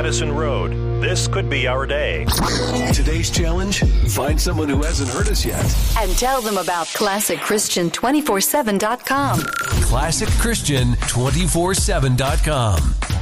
Madison Road. This could be our day. Today's challenge, find someone who hasn't heard us yet. And tell them about ClassicChristian247.com. ClassicChristian247.com.